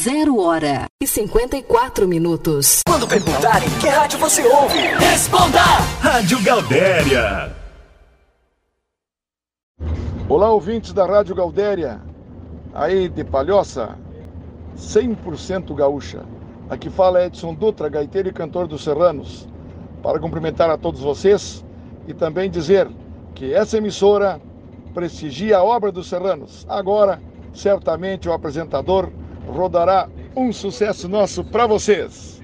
0h54. Quando perguntarem que rádio você ouve, responda! Rádio Galdéria. Olá, ouvintes da Rádio Galdéria, aí de Palhoça, 100% gaúcha. Aqui fala Edson Dutra, gaiteiro e cantor dos Serranos, para cumprimentar a todos vocês e também dizer que essa emissora prestigia a obra dos Serranos. Agora, certamente o apresentador rodará um sucesso nosso para vocês.